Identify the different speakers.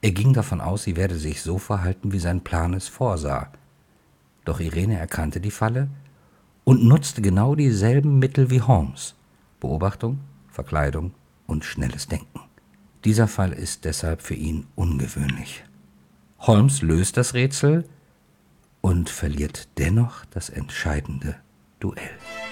Speaker 1: Er ging davon aus, sie werde sich so verhalten, wie sein Plan es vorsah. Doch Irene erkannte die Falle und nutzte genau dieselben Mittel wie Holmes: Beobachtung, Verkleidung und schnelles Denken. Dieser Fall ist deshalb für ihn ungewöhnlich. Holmes löst das Rätsel und verliert dennoch das entscheidende Duell.